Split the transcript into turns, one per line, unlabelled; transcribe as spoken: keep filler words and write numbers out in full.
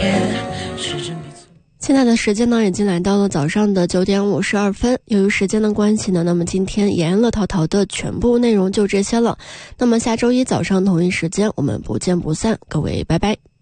现在的时间呢，已经来到了早上的九点五十二分。由于时间的关系呢，那么今天延安乐淘淘的全部内容就这些了。那么下周一早上同一时间，我们不见不散。各位，拜拜。